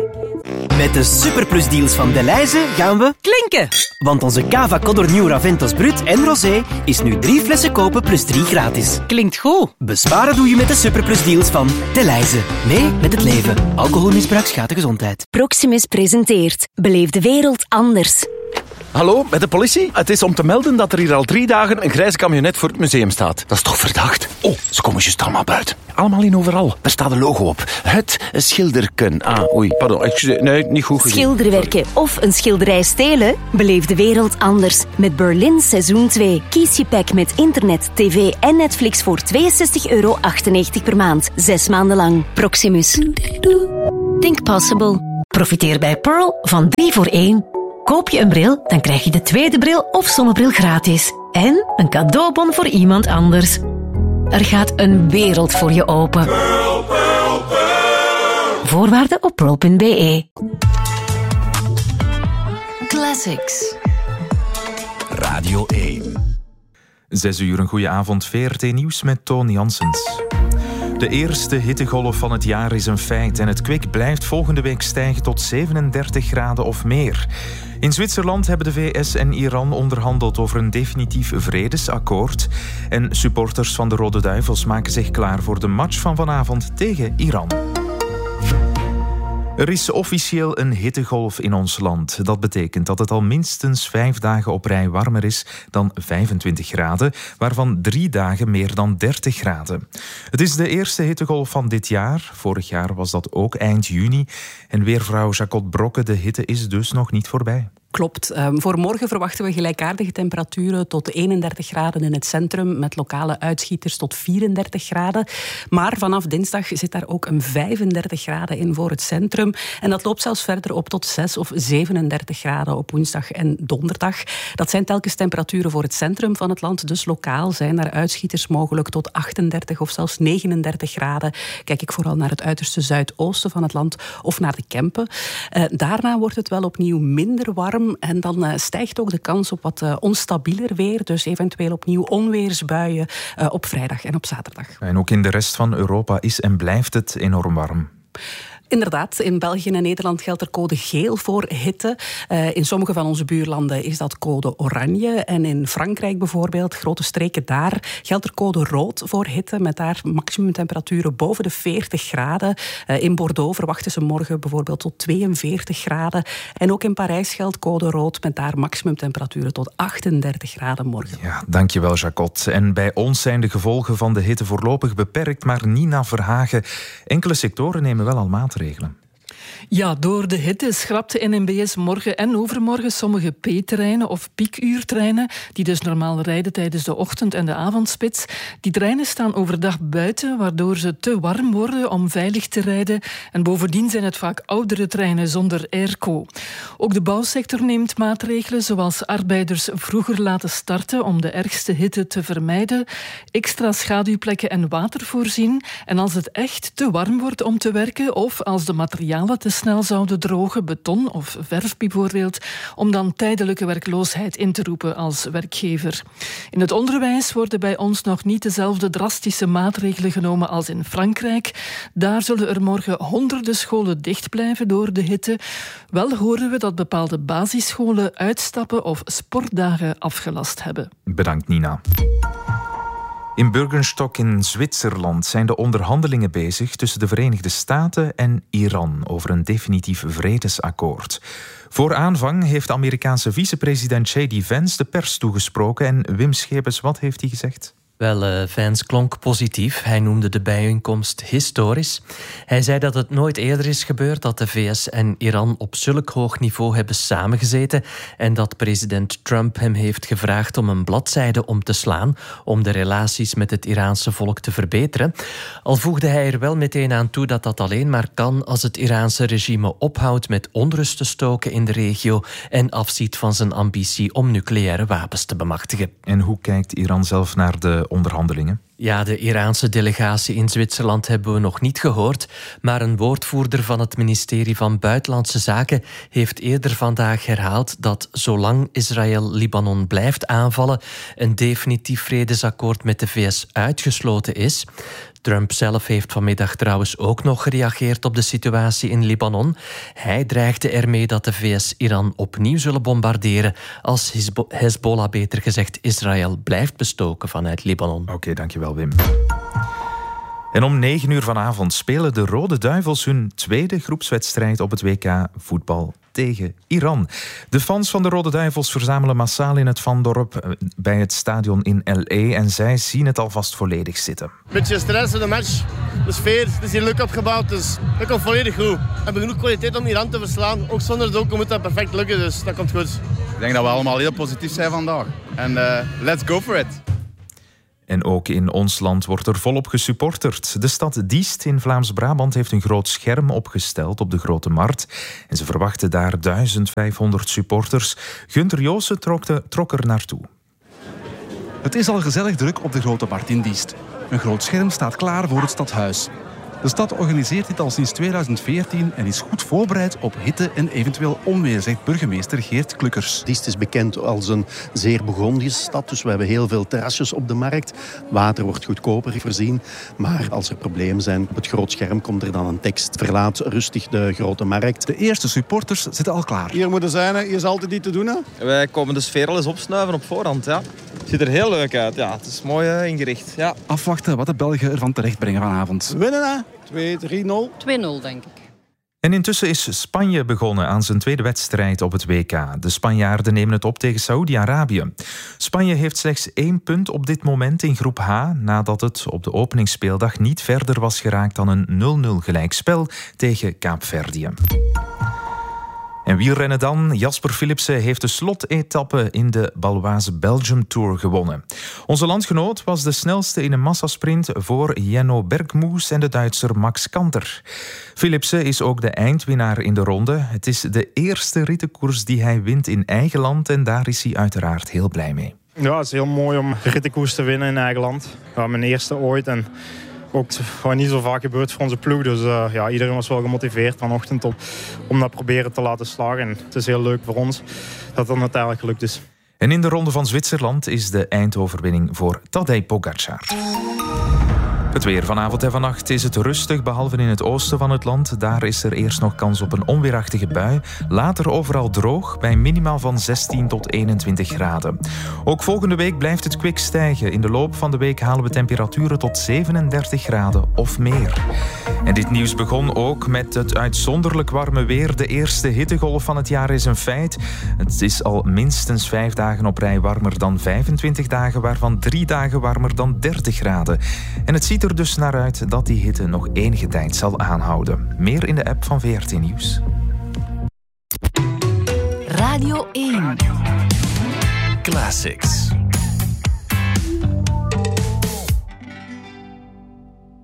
Met de superplusdeals van Delhaize gaan we klinken. Want onze Cava Codor Nieuw Raventos Brut en Rosé is nu 3 flessen kopen plus 3 gratis. Klinkt goed. Besparen doe je met de superplusdeals van Delhaize. Mee met het leven. Alcoholmisbruik schaadt de gezondheid. Proximus presenteert Beleef de wereld anders. Hallo, met de politie? Het is om te melden dat er hier al 3 dagen een grijze camionet voor het museum staat. Dat is toch verdacht? Oh, ze komen juist allemaal buiten. Allemaal in overal. Daar staat een logo op. Het schilderken. Oei, pardon. Excuseer. Nee, niet goed gezien. Schilderwerken of een schilderij stelen? Beleef de wereld anders. Met Berlin Seizoen 2. Kies je pack met internet, tv en Netflix voor €62,98 per maand. 6 maanden lang. Proximus. Think possible. Profiteer bij Pearl van 3 voor 1. Koop je een bril, dan krijg je de tweede bril of zonnebril gratis. En een cadeaubon voor iemand anders. Er gaat een wereld voor je open. Pearl, Pearl, Pearl. Voorwaarden op pearl.be. Classics. Radio 1. 6 uur, een goede avond. VRT Nieuws met Toon Janssens. De eerste hittegolf van het jaar is een feit en het kwik blijft volgende week stijgen tot 37 graden of meer. In Zwitserland hebben de VS en Iran onderhandeld over een definitief vredesakkoord. En supporters van de Rode Duivels maken zich klaar voor de match van vanavond tegen Iran. Er is officieel een hittegolf in ons land. Dat betekent dat het al minstens 5 dagen op rij warmer is dan 25 graden, waarvan 3 dagen meer dan 30 graden. Het is de eerste hittegolf van dit jaar. Vorig jaar was dat ook eind juni. En weervrouw Jacot Brokke, de hitte is dus nog niet voorbij. Klopt. Voor morgen verwachten we gelijkaardige temperaturen tot 31 graden in het centrum, met lokale uitschieters tot 34 graden. Maar vanaf dinsdag zit daar ook een 35 graden in voor het centrum. En dat loopt zelfs verder op tot 6 of 37 graden op woensdag en donderdag. Dat zijn telkens temperaturen voor het centrum van het land. Dus lokaal zijn daar uitschieters mogelijk tot 38 of zelfs 39 graden. Kijk ik vooral naar het uiterste zuidoosten van het land of naar de Kempen. Daarna wordt het wel opnieuw minder warm. En dan stijgt ook de kans op wat onstabieler weer. Dus eventueel opnieuw onweersbuien op vrijdag en op zaterdag. En ook in de rest van Europa is en blijft het enorm warm. Inderdaad, in België en Nederland geldt er code geel voor hitte. In sommige van onze buurlanden is dat code oranje. En in Frankrijk bijvoorbeeld, grote streken daar, geldt er code rood voor hitte, met daar maximumtemperaturen boven de 40 graden. In Bordeaux verwachten ze morgen bijvoorbeeld tot 42 graden. En ook in Parijs geldt code rood, met daar maximumtemperaturen tot 38 graden morgen. Ja, dankjewel Jacot. En bij ons zijn de gevolgen van de hitte voorlopig beperkt, maar Nina Verhagen. Enkele sectoren nemen wel al maatregelen. Ja, door de hitte schrapt de NMBS morgen en overmorgen sommige P-treinen of piekuurtreinen, die dus normaal rijden tijdens de ochtend- en de avondspits. Die treinen staan overdag buiten, waardoor ze te warm worden om veilig te rijden. En bovendien zijn het vaak oudere treinen zonder airco. Ook de bouwsector neemt maatregelen, zoals arbeiders vroeger laten starten om de ergste hitte te vermijden, extra schaduwplekken en water voorzien. En als het echt te warm wordt om te werken, of als de materialen te snel zouden drogen, beton of verf bijvoorbeeld, om dan tijdelijke werkloosheid in te roepen als werkgever. In het onderwijs worden bij ons nog niet dezelfde drastische maatregelen genomen als in Frankrijk. Daar zullen er morgen honderden scholen dicht blijven door de hitte. Wel horen we dat bepaalde basisscholen uitstappen of sportdagen afgelast hebben. Bedankt Nina. In Bürgenstock in Zwitserland zijn de onderhandelingen bezig tussen de Verenigde Staten en Iran over een definitief vredesakkoord. Voor aanvang heeft de Amerikaanse vicepresident J.D. Vance de pers toegesproken. En Wim Schepens, wat heeft hij gezegd? Wel, Vance klonk positief. Hij noemde de bijeenkomst historisch. Hij zei dat het nooit eerder is gebeurd dat de VS en Iran op zulk hoog niveau hebben samengezeten en dat president Trump hem heeft gevraagd om een bladzijde om te slaan om de relaties met het Iraanse volk te verbeteren. Al voegde hij er wel meteen aan toe dat dat alleen maar kan als het Iraanse regime ophoudt met onrust te stoken in de regio en afziet van zijn ambitie om nucleaire wapens te bemachtigen. En hoe kijkt Iran zelf naar de onderhandelingen? Ja, de Iraanse delegatie in Zwitserland hebben we nog niet gehoord, maar een woordvoerder van het ministerie van Buitenlandse Zaken heeft eerder vandaag herhaald dat zolang Israël Libanon blijft aanvallen, een definitief vredesakkoord met de VS uitgesloten is. Trump zelf heeft vanmiddag trouwens ook nog gereageerd op de situatie in Libanon. Hij dreigde ermee dat de VS Iran opnieuw zullen bombarderen als Hezbollah, beter gezegd Israël, blijft bestoken vanuit Libanon. Oké, dankjewel Wim. En om 9 uur vanavond spelen de Rode Duivels hun tweede groepswedstrijd op het WK voetbal tegen Iran. De fans van de Rode Duivels verzamelen massaal in het Vandorp bij het stadion in L.A. en zij zien het alvast volledig zitten. Beetje stress in de match. De sfeer, het is hier leuk opgebouwd, dus dat komt volledig goed. We hebben genoeg kwaliteit om Iran te verslaan. Ook zonder Doko moet dat perfect lukken, dus dat komt goed. Ik denk dat we allemaal heel positief zijn vandaag. En let's go for it. En ook in ons land wordt er volop gesupporterd. De stad Diest in Vlaams-Brabant heeft een groot scherm opgesteld op de Grote Markt. En ze verwachten daar 1500 supporters. Gunther Joossen trok er naartoe. Het is al gezellig druk op de Grote Markt in Diest. Een groot scherm staat klaar voor het stadhuis. De stad organiseert dit al sinds 2014 en is goed voorbereid op hitte en eventueel onweer, zegt burgemeester Geert Klukkers. Diest is bekend als een zeer Bourgondische stad, dus we hebben heel veel terrasjes op de markt. Water wordt goedkoper voorzien, maar als er problemen zijn op het groot scherm komt er dan een tekst. Verlaat rustig de Grote Markt. De eerste supporters zitten al klaar. Hier moeten zijn, hier is altijd iets te doen. Hè? Wij komen de sfeer al eens opsnuiven op voorhand. Ja. Het ziet er heel leuk uit. Ja, het is mooi ingericht. Ja. Afwachten wat de Belgen ervan terechtbrengen vanavond. Winnen hè? 2-3-0. 2-0 denk ik. En intussen is Spanje begonnen aan zijn tweede wedstrijd op het WK. De Spanjaarden nemen het op tegen Saoedi-Arabië. Spanje heeft slechts 1 punt op dit moment in groep H, nadat het op de openingsspeeldag niet verder was geraakt dan een 0-0 gelijkspel tegen Kaapverdië. En wielrennen dan. Jasper Philipsen heeft de slotetappe in de Baloise Belgium Tour gewonnen. Onze landgenoot was de snelste in een massasprint voor Jenno Bergmoes en de Duitser Max Kanter. Philipsen is ook de eindwinnaar in de ronde. Het is de eerste rittenkoers die hij wint in eigen land en daar is hij uiteraard heel blij mee. Ja, het is heel mooi om een rittenkoers te winnen in eigen land. Ja, mijn eerste ooit en ook gewoon niet zo vaak gebeurd voor onze ploeg. Dus iedereen was wel gemotiveerd vanochtend om dat proberen te laten slagen. En het is heel leuk voor ons dat het uiteindelijk gelukt is. En in de Ronde van Zwitserland is de eindoverwinning voor Tadej Pogačar. Het weer vanavond en vannacht is het rustig, behalve in het oosten van het land. Daar is er eerst nog kans op een onweerachtige bui. Later overal droog, bij minimaal van 16 tot 21 graden. Ook volgende week blijft het kwik stijgen. In de loop van de week halen we temperaturen tot 37 graden of meer. En dit nieuws begon ook met het uitzonderlijk warme weer. De eerste hittegolf van het jaar is een feit. Het is al minstens 5 dagen op rij warmer dan 25 dagen, waarvan 3 dagen warmer dan 30 graden. En het ziet er dus naar uit dat die hitte nog enige tijd zal aanhouden. Meer in de app van VRT Nieuws. Radio 1 Classics.